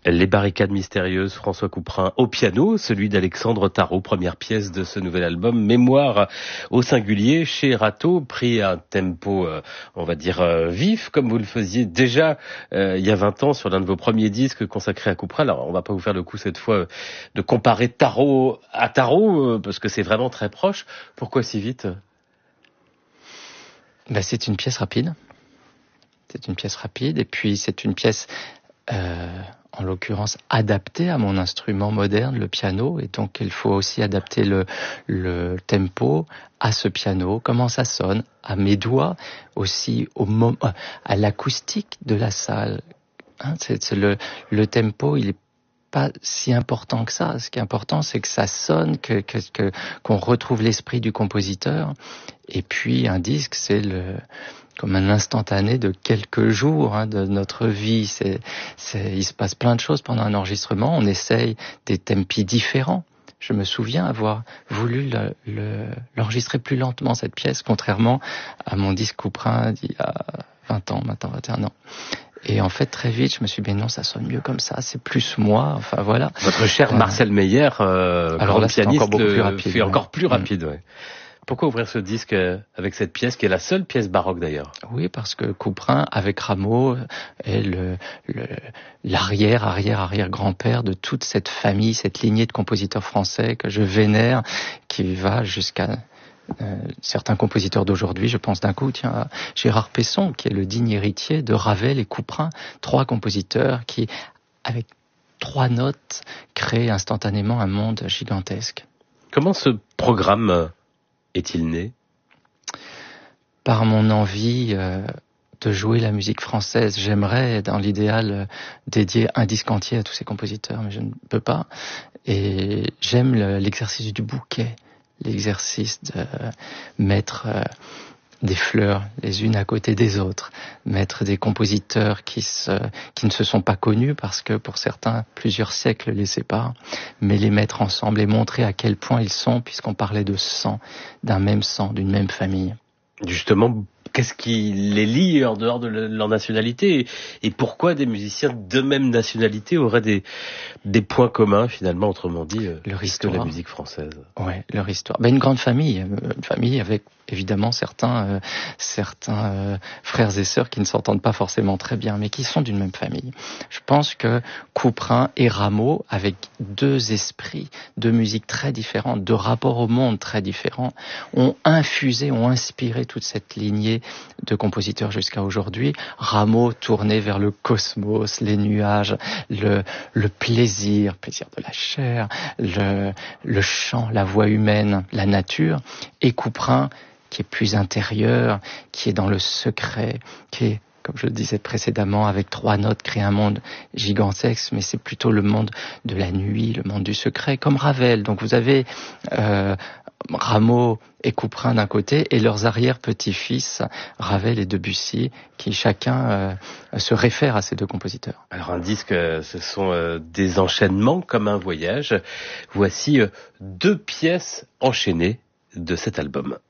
Les barricades mystérieuses, François Couperin au piano, celui d'Alexandre Tarot, première pièce de ce nouvel album, Mémoire au singulier, chez Rateau, pris à un tempo, on va dire, vif, comme vous le faisiez déjà il y a 20 ans sur l'un de vos premiers disques consacrés à Couperin. Alors, on va pas vous faire le coup cette fois de comparer Tarot à Tarot, parce que c'est vraiment très proche. Pourquoi si vite ? C'est une pièce rapide. Et puis c'est une pièce... en l'occurrence adapté à mon instrument moderne, le piano, et donc il faut aussi adapter le tempo à ce piano, comment ça sonne, à mes doigts, aussi à l'acoustique de la salle. C'est le tempo, il est pas si important que ça. Ce qui est important, c'est que ça sonne, qu'on retrouve l'esprit du compositeur. Et puis un disque, c'est comme un instantané de quelques jours de notre vie. Il se passe plein de choses pendant un enregistrement. On essaye des tempi différents. Je me souviens avoir voulu l'enregistrer plus lentement, cette pièce, contrairement à mon disque Couperin d'il y a 20 ans, maintenant 21 ans. Et en fait, très vite, je me suis dit, non, ça sonne mieux comme ça, c'est plus moi, enfin voilà. Votre cher Marcel Meyer, alors là, pianiste, encore beaucoup plus rapide. Fait encore plus rapide, ouais. Pourquoi ouvrir ce disque avec cette pièce, qui est la seule pièce baroque d'ailleurs ? Oui, parce que Couperin, avec Rameau, est l'arrière-grand-père de toute cette famille, cette lignée de compositeurs français que je vénère, qui va jusqu'à certains compositeurs d'aujourd'hui. Je pense d'un coup, à Gérard Pesson, qui est le digne héritier de Ravel et Couperin, 3 compositeurs qui, avec 3 notes, créent instantanément un monde gigantesque. Comment ce programme est-il né ? Par mon envie de jouer la musique française. J'aimerais, dans l'idéal, dédier un disque entier à tous ces compositeurs, mais je ne peux pas. Et j'aime l'exercice du bouquet, l'exercice de mettre des fleurs les unes à côté des autres, mettre des compositeurs qui ne se sont pas connus parce que pour certains plusieurs siècles les séparent, mais les mettre ensemble et montrer à quel point ils sont, puisqu'on parlait de sang, d'un même sang, d'une même famille. Justement, qu'est-ce qui les lie en dehors de leur nationalité, et pourquoi des musiciens de même nationalité auraient des points communs, finalement, autrement dit, leur histoire, que la musique française. Ouais, leur histoire. Une grande famille, une famille avec évidemment certains frères et sœurs qui ne s'entendent pas forcément très bien, mais qui sont d'une même famille. Je pense que Couperin et Rameau, avec 2 esprits, 2 musiques très différentes, 2 rapports au monde très différents, ont inspiré toute cette lignée de compositeurs jusqu'à aujourd'hui. Rameau tourné vers le cosmos, les nuages, le plaisir de la chair, le chant, la voix humaine, la nature, et Couperin qui est plus intérieur, qui est dans le secret, qui est, comme je le disais précédemment, avec 3 notes, crée un monde gigantesque, mais c'est plutôt le monde de la nuit, le monde du secret, comme Ravel. Donc vous avez Rameau et Couperin d'un côté, et leurs arrière-petits-fils, Ravel et Debussy, qui chacun se réfèrent à ces 2 compositeurs. Alors un disque, ce sont des enchaînements comme un voyage. Voici 2 pièces enchaînées de cet album.